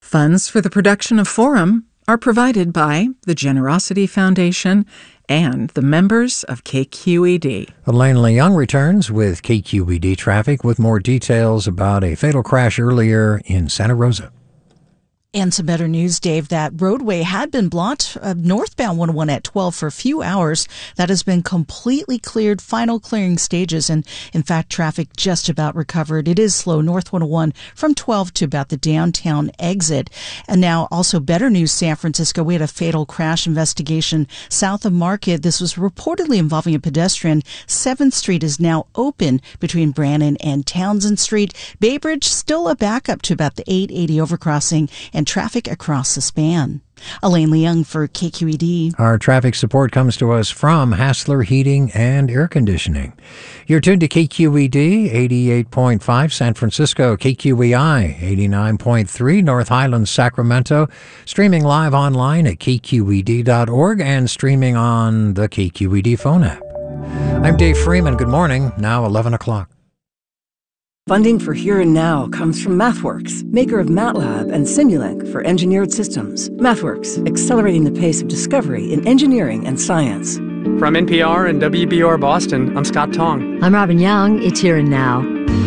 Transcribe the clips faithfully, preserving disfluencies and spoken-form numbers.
Funds for the production of Forum are provided by the Generosity Foundation and the members of K Q E D. Elaine Leung returns with K Q E D traffic with more details about a fatal crash earlier in Santa Rosa. And some better news, Dave. That roadway had been blocked uh, northbound one oh one at twelve for a few hours. That has been completely cleared, final clearing stages. And in fact, traffic just about recovered. It is slow north one oh one from twelve to about the downtown exit. And now also better news, San Francisco. We had a fatal crash investigation south of Market. This was reportedly involving a pedestrian. seventh Street is now open between Brannan and Townsend Street. Bay Bridge still a backup to about the eight eighty overcrossing and traffic across the span. Elaine Leung for K Q E D. Our traffic support comes to us from Hassler Heating and Air Conditioning. You're tuned to K Q E D eighty-eight point five San Francisco, K Q E I eighty-nine point three North Highlands, Sacramento, streaming live online at K Q E D dot org and streaming on the K Q E D phone app. I'm Dave Freeman. Good morning. Now eleven o'clock. Funding for Here and Now comes from MathWorks, maker of MATLAB and Simulink for engineered systems. MathWorks, accelerating the pace of discovery in engineering and science. From N P R and W B R Boston, I'm Scott Tong. I'm Robin Young. It's Here and Now.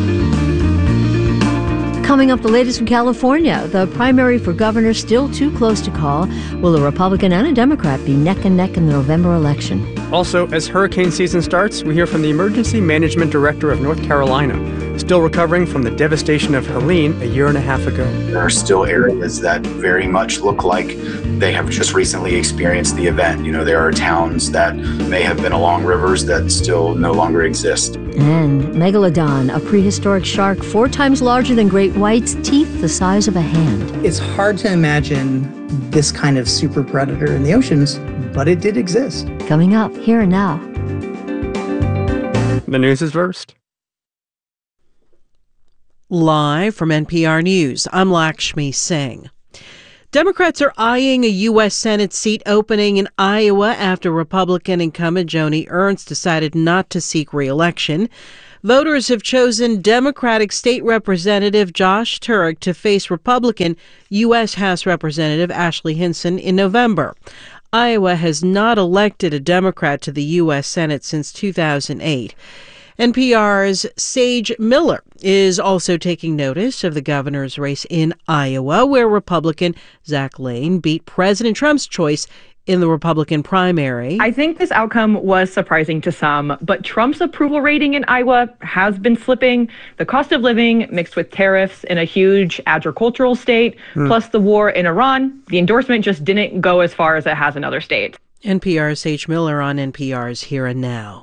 Coming up, the latest from California. The primary for governor still too close to call. Will a Republican and a Democrat be neck and neck in the November election? Also, as hurricane season starts, we hear from the Emergency Management Director of North Carolina, still recovering from the devastation of Helene a year and a half ago. There are still areas that very much look like they have just recently experienced the event. You know, there are towns that may have been along rivers that still no longer exist. And Megalodon, a prehistoric shark four times larger than great whites, teeth the size of a hand. It's hard to imagine this kind of super predator in the oceans, but it did exist. Coming up, Here and Now. The news is first. Live from N P R News, I'm Lakshmi Singh. Democrats are eyeing a U S Senate seat opening in Iowa after Republican incumbent Joni Ernst decided not to seek re-election. Voters have chosen Democratic State Representative Josh Turek to face Republican U S House Representative Ashley Hinson in November. Iowa has not elected a Democrat to the U S Senate since two thousand eight. N P R's Sage Miller is also taking notice of the governor's race in Iowa, where Republican Zach Lane beat President Trump's choice in the Republican primary. I think this outcome was surprising to some, but Trump's approval rating in Iowa has been slipping. The cost of living mixed with tariffs in a huge agricultural state, mm. plus the war in Iran, the endorsement just didn't go as far as it has in other states. N P R's Sage Miller on N P R's Here and Now.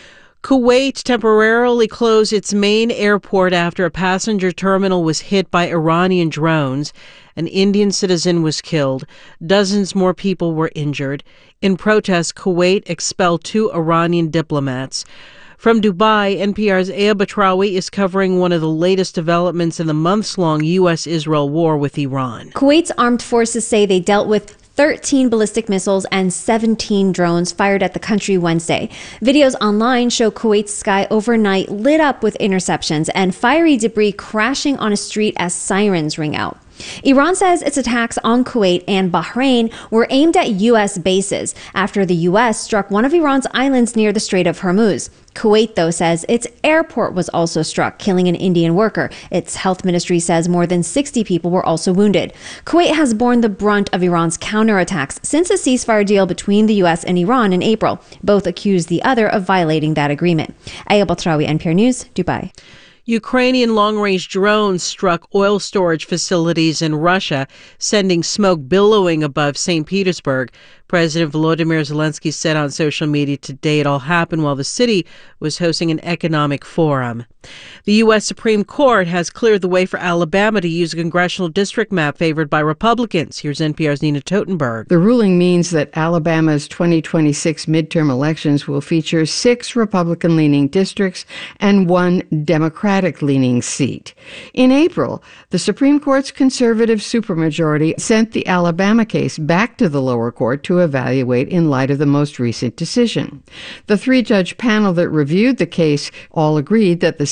Kuwait temporarily closed its main airport after a passenger terminal was hit by Iranian drones. An Indian citizen was killed. Dozens more people were injured. In protest, Kuwait expelled two Iranian diplomats. From Dubai, N P R's Aya Batrawi is covering one of the latest developments in the months-long U S Israel war with Iran. Kuwait's armed forces say they dealt with thirteen ballistic missiles and seventeen drones fired at the country Wednesday. Videos online show Kuwait's sky overnight lit up with interceptions and fiery debris crashing on a street as sirens ring out. Iran says its attacks on Kuwait and Bahrain were aimed at U S bases after the U S struck one of Iran's islands near the Strait of Hormuz. Kuwait, though, says its airport was also struck, killing an Indian worker. Its health ministry says more than sixty people were also wounded. Kuwait has borne the brunt of Iran's counterattacks since a ceasefire deal between the U S and Iran in April. Both accuse the other of violating that agreement. Aya Batrawi, N P R News, Dubai. Ukrainian long-range drones struck oil storage facilities in Russia, sending smoke billowing above Saint Petersburg. President Volodymyr Zelensky said on social media today it all happened while the city was hosting an economic forum. The U S Supreme Court has cleared the way for Alabama to use a congressional district map favored by Republicans. Here's N P R's Nina Totenberg. The ruling means that Alabama's twenty twenty-six midterm elections will feature six Republican-leaning districts and one Democratic-leaning seat. In April, the Supreme Court's conservative supermajority sent the Alabama case back to the lower court to evaluate in light of the most recent decision. The three-judge panel that reviewed the case all agreed that the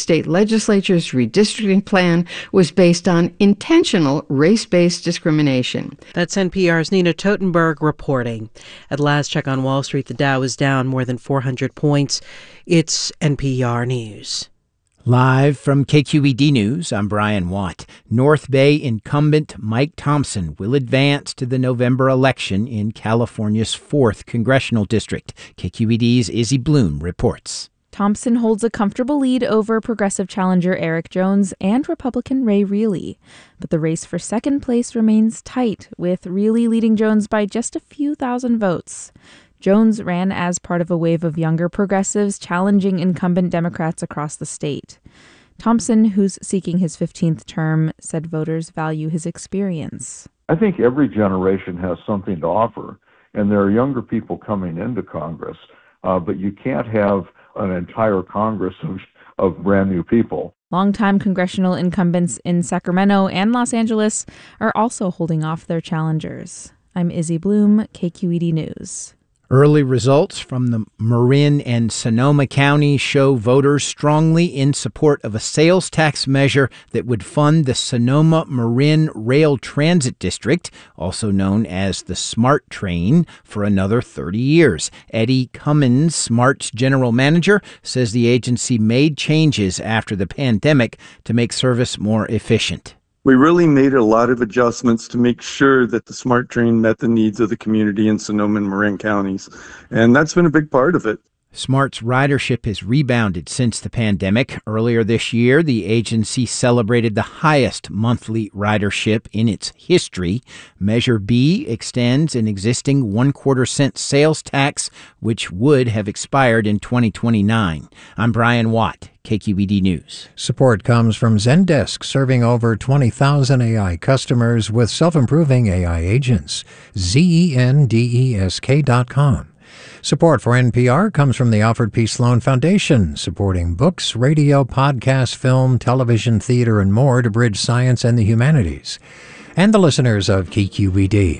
state legislature's redistricting plan was based on intentional race-based discrimination. That's N P R's Nina Totenberg reporting. At last check on Wall Street, the Dow is down more than four hundred points. It's N P R News. Live from K Q E D News, I'm Brian Watt. North Bay incumbent Mike Thompson will advance to the November election in California's fourth congressional district. K Q E D's Izzy Bloom reports. Thompson holds a comfortable lead over progressive challenger Eric Jones and Republican Ray Reilly. But the race for second place remains tight, with Reilly leading Jones by just a few thousand votes. Jones ran as part of a wave of younger progressives challenging incumbent Democrats across the state. Thompson, who's seeking his fifteenth term, said voters value his experience. I think every generation has something to offer, and there are younger people coming into Congress, uh, but you can't have an entire Congress of, of brand new people. Longtime congressional incumbents in Sacramento and Los Angeles are also holding off their challengers. I'm Izzy Bloom, K Q E D News. Early results from the Marin and Sonoma counties show voters strongly in support of a sales tax measure that would fund the Sonoma-Marin Rail Transit District, also known as the SMART Train, for another thirty years. Eddie Cummins, SMART's general manager, says the agency made changes after the pandemic to make service more efficient. We really made a lot of adjustments to make sure that the SMART Train met the needs of the community in Sonoma and Marin counties, and that's been a big part of it. SMART's ridership has rebounded since the pandemic. Earlier this year, the agency celebrated the highest monthly ridership in its history. Measure B extends an existing one-quarter cent sales tax, which would have expired in twenty twenty-nine. I'm Brian Watt, K Q E D News. Support comes from Zendesk, serving over twenty thousand A I customers with self-improving A I agents. Z E N D E S K dot com. Support for N P R comes from the Alfred P. Sloan Foundation, supporting books, radio, podcast, film, television, theater, and more to bridge science and the humanities. And the listeners of K Q E D.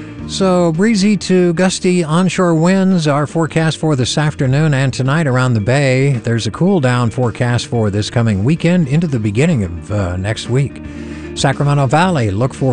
So, breezy to gusty onshore winds are forecast for this afternoon and tonight around the Bay. There's a cool down forecast for this coming weekend into the beginning of uh, next week. Sacramento Valley, look for